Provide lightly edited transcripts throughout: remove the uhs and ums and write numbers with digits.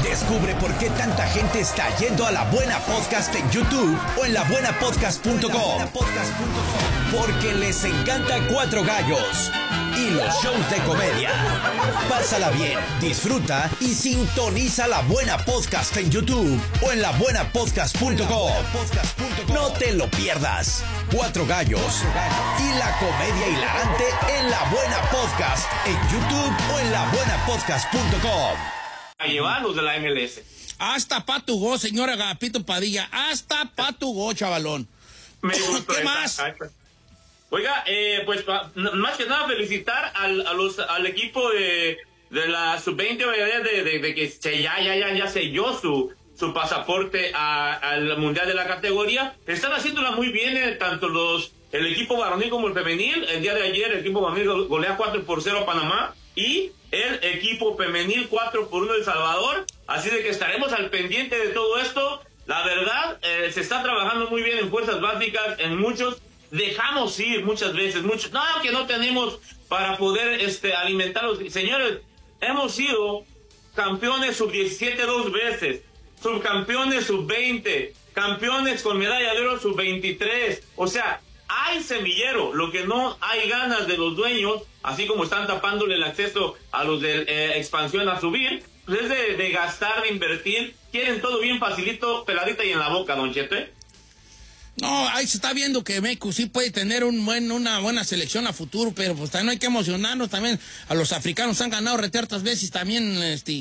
Descubre por qué tanta gente está yendo a La Buena Podcast en YouTube o en labuenapodcast.com. Porque les encanta Cuatro Gallos y los shows de comedia. Pásala bien, disfruta y sintoniza La Buena Podcast en YouTube o en labuenapodcast.com. No te lo pierdas. Cuatro Gallos y la comedia hilarante en La Buena Podcast en YouTube o en labuenapodcast.com. A llevarlos de la MLS. Hasta patugó, señora Agapito Padilla. Hasta patugó, chavalón. Me gustó. ¿Qué más? Oiga, pues más que nada felicitar al equipo de la sub-20 de que ya selló su pasaporte al mundial de la categoría. Están haciéndola muy bien, tanto el equipo varonil como el femenil. El día de ayer el equipo varonil golea 4-0 a Panamá y el equipo femenil 4-1 El Salvador. Así de que estaremos al pendiente de todo esto. La verdad, se está trabajando muy bien en fuerzas básicas, en muchos. Dejamos ir muchas veces, que no tenemos para poder alimentarlos. Señores, hemos sido campeones sub-17 2 veces, subcampeones sub-20, campeones con medalla de oro sub-23. O sea, hay semillero. Lo que no hay ganas de los dueños, así como están tapándole el acceso a los de expansión a subir, pues es de gastar, de invertir. Quieren todo bien facilito, peladita y en la boca, don Cheto. No, ahí se está viendo que México sí puede tener una buena selección a futuro, pero pues también no hay que emocionarnos. También a los africanos han ganado retertas veces también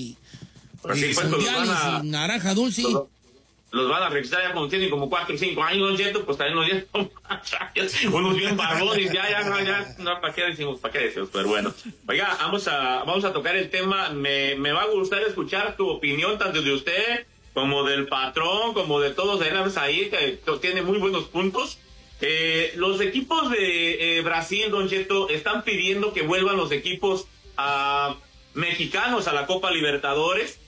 mundiales y naranja dulce. Los van a registrar ya como tienen como 4 o 5 años, don Cheto, pues también nos dieron unos bien barbones, no, ¿para qué decimos? Pero bueno. Oiga, vamos a tocar el tema. Me va a gustar escuchar tu opinión, tanto de usted como del patrón, como de todos ahí, que tiene muy buenos puntos. Los equipos de Brasil, don Cheto, están pidiendo que vuelvan los equipos mexicanos a la Copa Libertadores.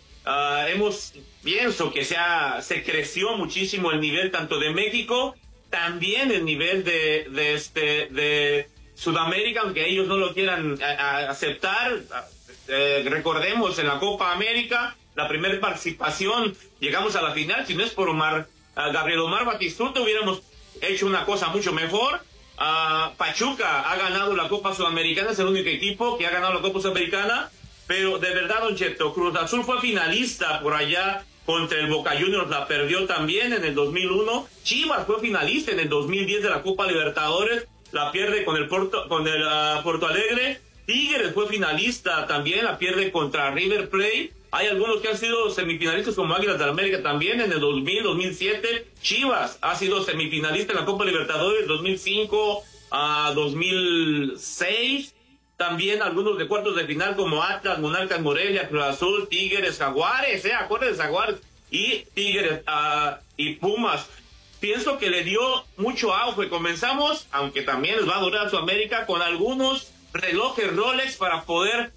Pienso que se creció muchísimo el nivel tanto de México, también el nivel de Sudamérica, aunque ellos no lo quieran aceptar. Recordemos, en la Copa América, la primera participación, llegamos a la final. Si no es por Gabriel Omar Batistuta, hubiéramos hecho una cosa mucho mejor. Pachuca ha ganado la Copa Sudamericana, es el único equipo que ha ganado la Copa Sudamericana. Pero de verdad, don Cheto, Cruz Azul fue finalista por allá contra el Boca Juniors, la perdió también en el 2001. Chivas fue finalista en el 2010 de la Copa Libertadores, la pierde con el Porto Alegre. Tigres fue finalista también, la pierde contra River Plate. Hay algunos que han sido semifinalistas como Águilas del América también en el 2000, 2007. Chivas ha sido semifinalista en la Copa Libertadores 2005 a 2006. También algunos de cuartos de final como Atlas, Monarcas Morelia, Cruz Azul, Tigres, Jaguares, acuérdense, Jaguares y Tigres y Pumas. Pienso que le dio mucho auge. Comenzamos, aunque también les va a durar Sudamérica, con algunos relojes Rolex para poder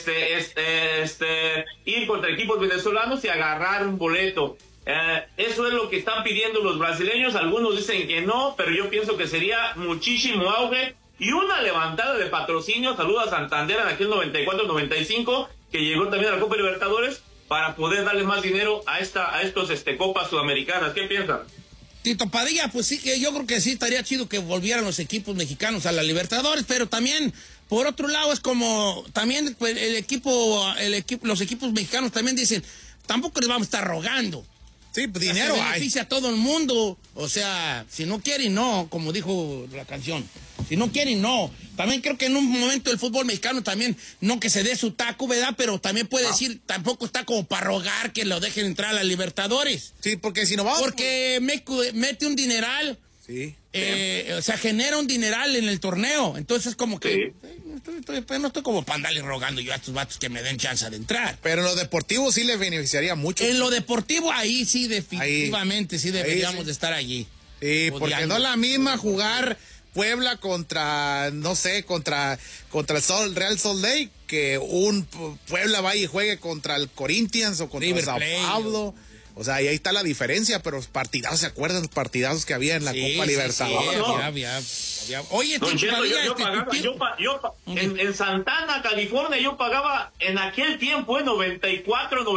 ir contra equipos venezolanos y agarrar un boleto. Eso es lo que están pidiendo los brasileños. Algunos dicen que no, pero yo pienso que sería muchísimo auge y una levantada de patrocinio. Saluda a Santander en aquel 94-95 que llegó también a la Copa Libertadores para poder darle más dinero a estos Copas Sudamericanas. ¿Qué piensan? Tito Padilla, pues sí, yo creo que sí estaría chido que volvieran los equipos mexicanos a la Libertadores, pero también, por otro lado, es como, también pues, los equipos mexicanos también dicen, tampoco les vamos a estar rogando. Sí, pues dinero hay. Beneficia a todo el mundo. O sea, si no quieren, no, como dijo la canción. Si no quieren, no. También creo que en un momento el fútbol mexicano también, no que se dé su taco, ¿verdad? Pero también puede decir, tampoco está como para rogar que lo dejen entrar a la Libertadores. Sí, porque si no vamos... Porque mete un dineral. Sí. O sea, genera un dineral en el torneo. Entonces es como que... Sí. No estoy como para andarle rogando yo a estos vatos que me den chance de entrar. Pero en lo deportivo sí les beneficiaría mucho. En lo deportivo ahí sí, definitivamente, sí deberíamos sí de estar allí. Sí, porque no es la misma jugar Puebla contra, no sé, contra el Real Salt Lake, que un Puebla vaya y juegue contra el Corinthians o contra el Sao Paulo. O sea, y ahí está la diferencia, pero partidazos, ¿se acuerdan los partidazos que había en la Copa Libertadores? Sí, había. Oye, en Santana, California, yo pagaba en aquel tiempo, 94,